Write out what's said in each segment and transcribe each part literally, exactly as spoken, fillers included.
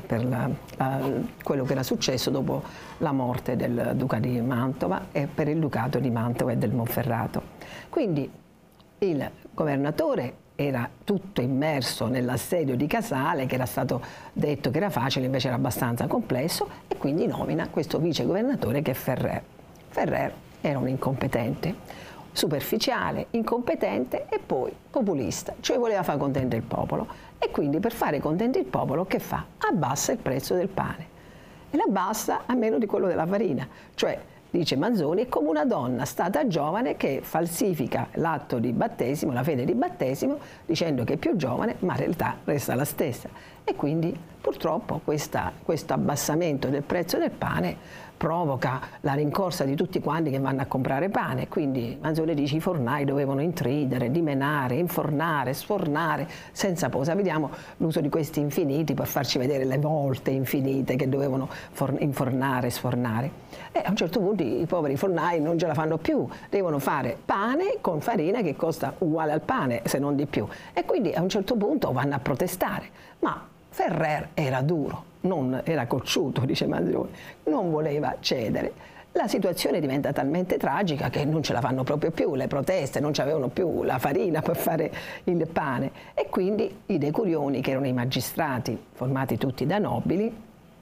per la, la, quello che era successo dopo la morte del Duca di Mantova e per il Ducato di Mantova e del Monferrato. Quindi il governatore era tutto immerso nell'assedio di Casale, che era stato detto che era facile, invece era abbastanza complesso, e quindi nomina questo vice governatore che è Ferrer. Ferrer era un incompetente, superficiale, incompetente e poi populista, cioè voleva far contento il popolo, e quindi per fare contento il popolo che fa? Abbassa il prezzo del pane, e l'abbassa a meno di quello della farina, cioè dice Manzoni, è come una donna stata giovane che falsifica l'atto di battesimo, la fede di battesimo, dicendo che è più giovane, ma in realtà resta la stessa. E quindi purtroppo questa, questo abbassamento del prezzo del pane provoca la rincorsa di tutti quanti che vanno a comprare pane. Quindi Manzoni dice i fornai dovevano intridere, dimenare, infornare, sfornare, senza posa. Vediamo l'uso di questi infiniti per farci vedere le volte infinite che dovevano infornare, sfornare. E a un certo punto i poveri fornai non ce la fanno più, devono fare pane con farina che costa uguale al pane, se non di più. E quindi a un certo punto vanno a protestare. Ma Ferrer era duro, non era cocciuto, dice Manzoni, non voleva cedere. La situazione diventa talmente tragica che non ce la fanno proprio più, le proteste, non avevano più la farina per fare il pane. E quindi i decurioni, che erano i magistrati formati tutti da nobili,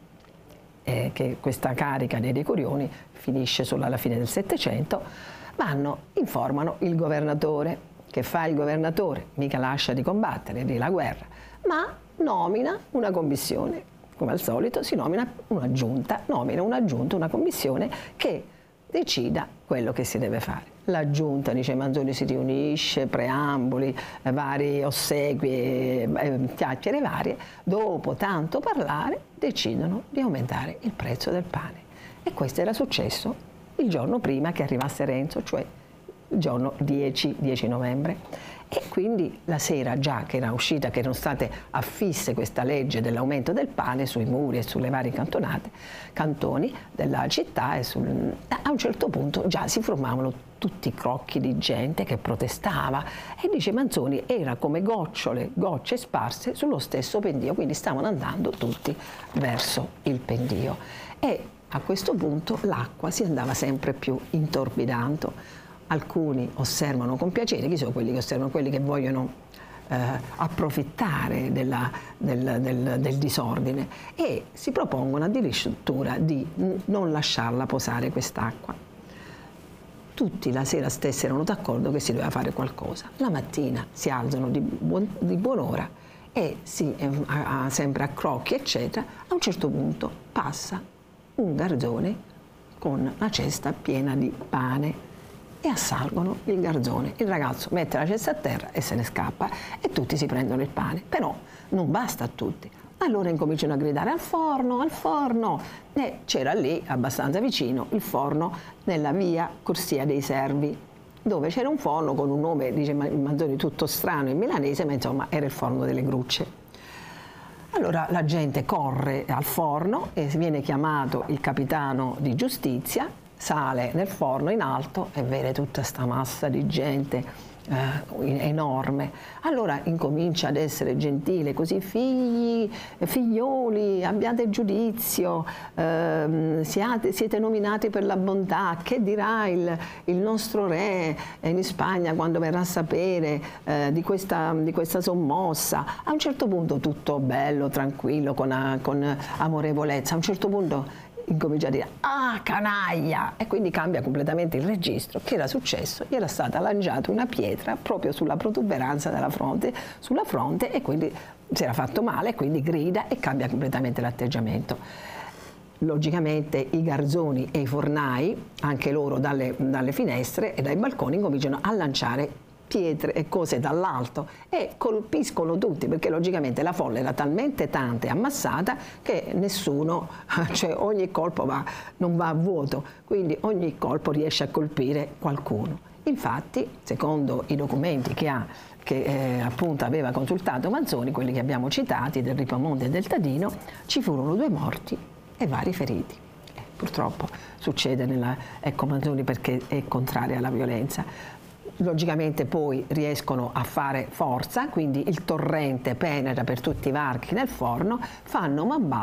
eh, che questa carica dei decurioni finisce solo alla fine del Settecento, vanno, informano il governatore. Che fa il governatore? Mica lascia di combattere, di la guerra, ma nomina una commissione, come al solito si nomina una giunta, nomina una giunta, una commissione che decida quello che si deve fare. La giunta, dice Manzoni, si riunisce, preamboli, eh, vari ossequi, eh, chiacchiere varie, dopo tanto parlare decidono di aumentare il prezzo del pane. E questo era successo il giorno prima che arrivasse Renzo, cioè il giorno dieci novembre. E quindi la sera già che era uscita, che erano state affisse questa legge dell'aumento del pane sui muri e sulle varie cantonate, cantoni della città, e sul, a un certo punto già si formavano tutti i crocchi di gente che protestava, e dice Manzoni era come gocciole, gocce sparse sullo stesso pendio, quindi stavano andando tutti verso il pendio. E a questo punto l'acqua si andava sempre più intorbidando. Alcuni osservano con piacere, chi sono quelli che osservano? Quelli che vogliono eh, approfittare della, del, del, del disordine, e si propongono addirittura di non lasciarla posare quest'acqua. Tutti la sera stessa erano d'accordo che si doveva fare qualcosa. La mattina si alzano di, buon, di buon'ora e si, eh, a, a, sempre a crocchi eccetera, a un certo punto passa un garzone con la cesta piena di pane, e assalgono il garzone. Il ragazzo mette la cesta a terra e se ne scappa, e tutti si prendono il pane. Però non basta a tutti. Allora incominciano a gridare al forno, al forno. E c'era lì, abbastanza vicino, il forno nella via Corsia dei Servi, dove c'era un forno con un nome, dice Manzoni, tutto strano in milanese, ma insomma era il forno delle Grucce. Allora la gente corre al forno e viene chiamato il capitano di giustizia, sale nel forno in alto e vede tutta questa massa di gente eh, enorme. Allora incomincia ad essere gentile, così figli, figlioli, abbiate giudizio, eh, siate, siete nominati per la bontà, che dirà il, il nostro re in Spagna quando verrà a sapere eh, di, questa, di questa sommossa. A un certo punto tutto bello, tranquillo, con, con amorevolezza. A un certo punto incomincia a dire ah canaglia, e quindi cambia completamente il registro. Che era successo? Gli era stata lanciata una pietra proprio sulla protuberanza della fronte, sulla fronte, e quindi si era fatto male, e quindi grida e cambia completamente l'atteggiamento. Logicamente i garzoni e i fornai, anche loro dalle, dalle finestre e dai balconi, cominciano a lanciare pietre e cose dall'alto e colpiscono tutti, perché logicamente la folla era talmente tanta e ammassata che nessuno, cioè ogni colpo va, non va a vuoto, quindi ogni colpo riesce a colpire qualcuno. Infatti, secondo i documenti che ha, che eh, appunto aveva consultato Manzoni, quelli che abbiamo citati del Ripamonti e del Tadino, ci furono due morti e vari feriti. Eh, purtroppo succede nella, ecco, Manzoni perché è contraria alla violenza. Logicamente poi riescono a fare forza, quindi il torrente penetra per tutti i varchi nel forno, fanno man